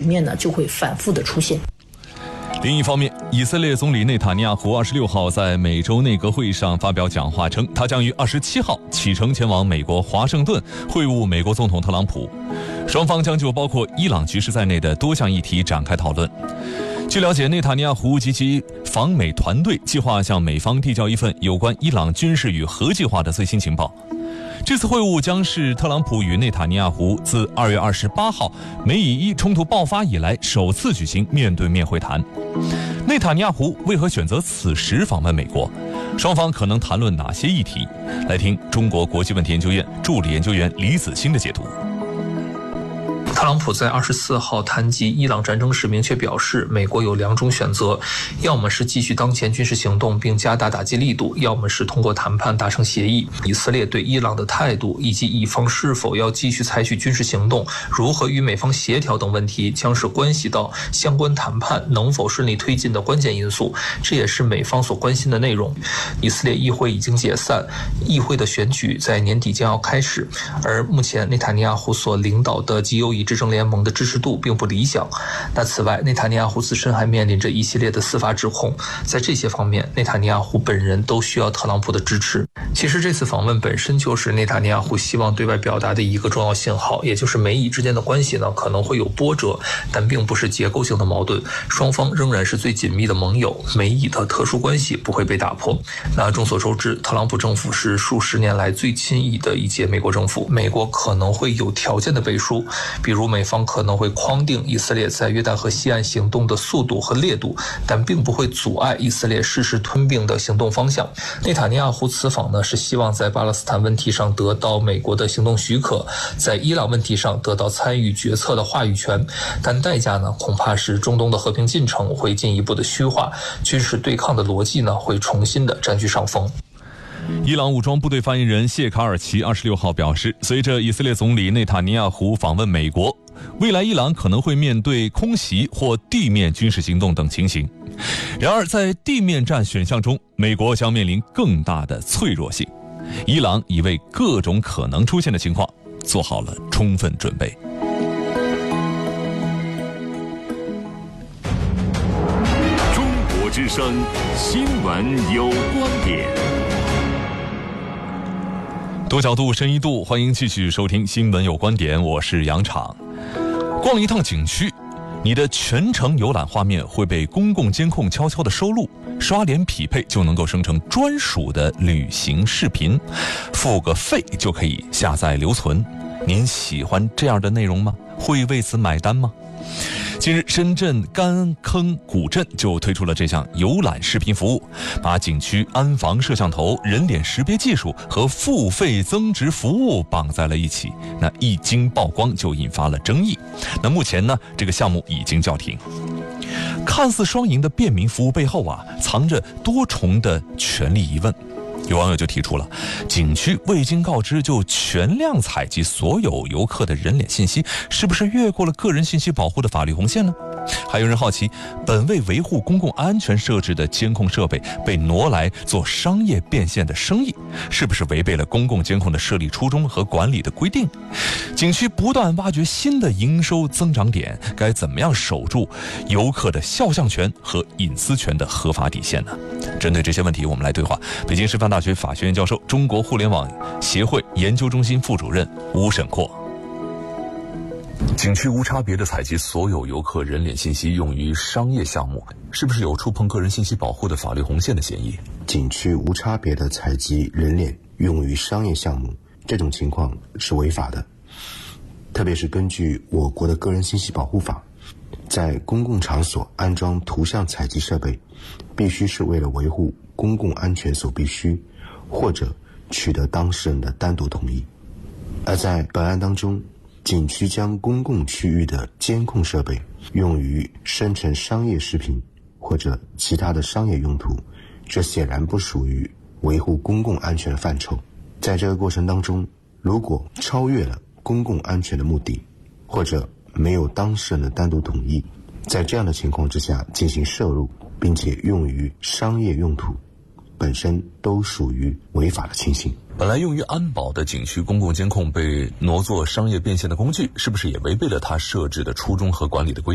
面呢就会反复的出现。 另一方面，以色列总理内塔尼亚胡26号在美洲内阁会议上发表讲话称，他将于27号启程前往美国华盛顿会晤美国总统特朗普，双方将就包括伊朗局势在内的多项议题展开讨论。据了解，内塔尼亚胡及其访美团队计划向美方递交一份有关伊朗军事与核计划的最新情报。这次会晤将是特朗普与内塔尼亚胡自2月28号美以伊冲突爆发以来首次举行面对面会谈。内塔尼亚胡为何选择此时访问美国？双方可能谈论哪些议题？来听中国国际问题研究院助理研究员李子欣的解读。 特朗普在24号谈及伊朗战争时明确表示，美国有2种选择，要么是继续当前军事行动并加大打击力度，要么是通过谈判达成协议。以色列对伊朗的态度以及以方是否要继续采取军事行动、如何与美方协调等问题，将是关系到相关谈判能否顺利推进的关键因素，这也是美方所关心的内容。以色列议会已经解散，议会的选举在年底将要开始，而目前内塔尼亚胡所领导的极右翼执政联盟的支持度并不理想。那此外，内塔尼亚胡自身还面临着一系列的司法指控，在这些方面，内塔尼亚胡本人都需要特朗普的支持。其实这次访问本身就是内塔尼亚胡希望对外表达的一个重要信号，也就是美以之间的关系呢可能会有波折，但并不是结构性的矛盾，双方仍然是最紧密的盟友，美以的特殊关系不会被打破。那众所周知，特朗普政府是数十年来最亲伊的一届美国政府，美国可能会有条件的背书，比如美方可能会框定以色列在约旦河西岸行动的速度和烈度，但并不会阻碍以色列誓师吞并的行动方向。内塔尼亚胡此访呢，是希望在巴勒斯坦问题上得到美国的行动许可，在伊朗问题上得到参与决策的话语权，但代价呢，恐怕是中东的和平进程会进一步的虚化，军事对抗的逻辑呢，会重新的占据上风。 伊朗武装部队发言人谢卡尔奇26号表示，随着以色列总理内塔尼亚胡访问美国，未来伊朗可能会面对空袭或地面军事行动等情形。然而在地面战选项中，美国将面临更大的脆弱性，伊朗已为各种可能出现的情况做好了充分准备。 中国之声，新闻有观点。 多角度深一度，欢迎继续收听新闻有观点，我是杨昶。逛一趟景区，你的全程游览画面会被公共监控悄悄地收录，刷脸匹配就能够生成专属的旅行视频，付个费就可以下载留存。您喜欢这样的内容吗？会为此买单吗？近日，深圳甘坑古镇就推出了这项游览视频服务，把景区安防摄像头、人脸识别技术和付费增值服务绑在了一起。那一经曝光就引发了争议。那目前呢，这个项目已经叫停。看似双赢的便民服务背后啊，藏着多重的权利疑问。有网友就提出了，景区未经告知就全量采集所有游客的人脸信息，是不是越过了个人信息保护的法律红线呢？还有人好奇，本为维护公共安全设置的监控设备被挪来做商业变现的生意，是不是违背了公共监控的设立初衷和管理的规定？景区不断挖掘新的营收增长点，该怎么样守住游客的肖像权和隐私权的合法底线呢？针对这些问题，我们来对话北京师范大学法学院教授、中国互联网协会研究中心副主任吴沈阔。景区无差别地采集所有游客人脸信息用于商业项目，是不是有触碰个人信息保护的法律红线的嫌疑？ 景区无差别地采集人脸用于商业项目，这种情况是违法的。特别是根据我国的个人信息保护法，在公共场所安装图像采集设备，必须是为了维护公共安全所必须，或者取得当事人的单独同意。而在本案当中，景区将公共区域的监控设备用于生成商业视频或者其他的商业用途，这显然不属于维护公共安全的范畴。在这个过程当中，如果超越了公共安全的目的，或者没有当事人的单独同意，在这样的情况之下进行摄入，并且用于商业用途，本身都属于违法的情形。 本来用于安保的景区公共监控被挪作商业变现的工具，是不是也违背了它设置的初衷和管理的规定？